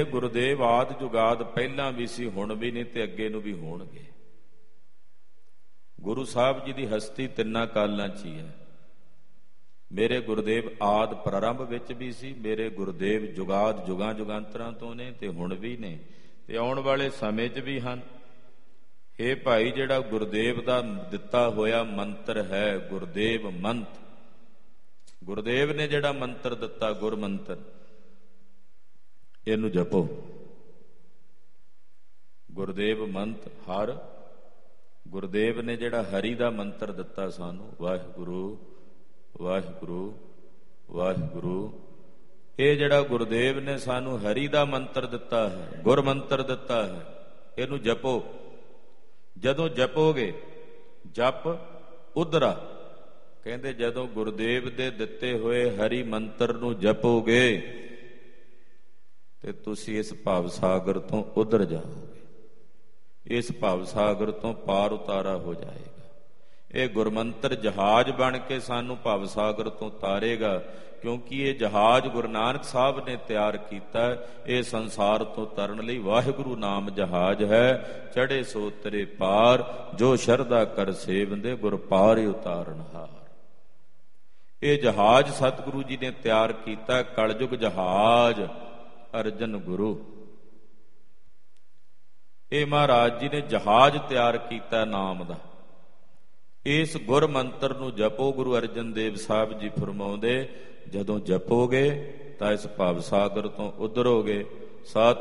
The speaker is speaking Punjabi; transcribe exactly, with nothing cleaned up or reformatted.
ਗੁਰਦੇਵ ਆਦਿ ਜੁਗਾਦ ਪਹਿਲਾਂ ਵੀ ਸੀ, ਹੁਣ ਵੀ ਨਹੀਂ ਤੇ ਅੱਗੇ ਨੂੰ ਵੀ ਹੋਣਗੇ। ਗੁਰੂ ਸਾਹਿਬ ਜੀ ਦੀ ਹਸਤੀ ਤਿੰਨਾਂ ਕਾਲਾਂ 'ਚ ਹੀ ਹੈ। ਮੇਰੇ ਗੁਰਦੇਵ ਆਦਿ ਪ੍ਰਾਰੰਭ ਵਿੱਚ ਵੀ ਸੀ, ਮੇਰੇ ਗੁਰਦੇਵ ਜੁਗਾਦ ਜੁਗਾਂ ਜੁਗਾਂਤਰਾਂ ਤੋਂ ਨੇ ਤੇ ਹੁਣ ਵੀ ਨੇ ਤੇ ਆਉਣ ਵਾਲੇ ਸਮੇਂ 'ਚ ਵੀ ਹਨ। ਇਹ ਭਾਈ ਜਿਹੜਾ ਗੁਰਦੇਵ ਦਾ ਦਿੱਤਾ ਹੋਇਆ ਮੰਤਰ ਹੈ, ਗੁਰਦੇਵ ਮੰਤ, ਗੁਰਦੇਵ ਨੇ ਜਿਹੜਾ ਮੰਤਰ ਦਿੱਤਾ ਗੁਰ ਮੰਤਰ, ਇਹਨੂੰ ਜਪੋ। ਗੁਰਦੇਵ ਮੰਤ ਹਰ, ਗੁਰਦੇਵ ਨੇ ਜਿਹੜਾ ਹਰੀ ਦਾ ਮੰਤਰ ਦਿੱਤਾ ਸਾਨੂੰ, ਵਾਹਿਗੁਰੂ ਵਾਹਿਗੁਰੂ ਵਾਹਿਗੁਰੂ, ਇਹ ਜਿਹੜਾ ਗੁਰਦੇਵ ਨੇ ਸਾਨੂੰ ਹਰੀ ਦਾ ਮੰਤਰ ਦਿੱਤਾ ਹੈ, ਗੁਰ ਮੰਤਰ ਦਿੱਤਾ ਹੈ, ਇਹਨੂੰ ਜਪੋ। ਜਦੋਂ ਜਪੋਗੇ, ਜਪ ਉਦਰਾ, ਕਹਿੰਦੇ ਜਦੋਂ ਗੁਰਦੇਵ ਦੇ ਦਿੱਤੇ ਹੋਏ ਹਰੀ ਮੰਤਰ ਨੂੰ ਜਪੋਗੇ ਤੇ ਤੁਸੀਂ ਇਸ ਭਵ ਸਾਗਰ ਤੋਂ ਉਧਰ ਜਾਓਗੇ, ਇਸ ਭਵ ਸਾਗਰ ਤੋਂ ਪਾਰ ਉਤਾਰਾ ਹੋ ਜਾਏਗਾ। ਇਹ ਗੁਰਮੰਤਰ ਜਹਾਜ਼ ਬਣ ਕੇ ਸਾਨੂੰ ਭਵ ਸਾਗਰ ਤੋਂ ਤਾਰੇਗਾ, ਕਿਉਂਕਿ ਇਹ ਜਹਾਜ਼ ਗੁਰੂ ਨਾਨਕ ਸਾਹਿਬ ਨੇ ਤਿਆਰ ਕੀਤਾ। ਇਹ ਸੰਸਾਰ ਤੋਂ ਤਰਨ ਲਈ ਵਾਹਿਗੁਰੂ ਨਾਮ ਜਹਾਜ਼ ਹੈ। ਚੜ੍ਹੇ ਸੋ ਤਰੇ ਪਾਰ, ਜੋ ਸ਼ਰਧਾ ਕਰ ਸੇਵੰਦੇ ਗੁਰ ਪਾਰ ਉਤਾਰਨ ਹਾਰ। ਇਹ ਜਹਾਜ਼ ਸਤਿਗੁਰੂ ਜੀ ਨੇ ਤਿਆਰ ਕੀਤਾ, ਕਲਯੁਗ ਜਹਾਜ਼ ਅਰਜਨ ਗੁਰੂ। ਇਹ ਮਹਾਰਾਜ ਜੀ ਨੇ ਜਹਾਜ਼ ਤਿਆਰ ਕੀਤਾ ਨਾਮ ਦਾ। ਇਸ ਗੁਰ ਮੰਤਰ ਨੂੰ ਜਪੋ। ਗੁਰੂ ਅਰਜਨ ਦੇਵ ਸਾਹਿਬ ਜੀ ਫਰਮਾਉਂਦੇ, ਜਦੋਂ ਜਪੋਗੇ ਤਾਂ ਇਸ ਭਵ ਸਾਗਰ ਤੋਂ ਉਧਰੋਗੇ। ਸਤ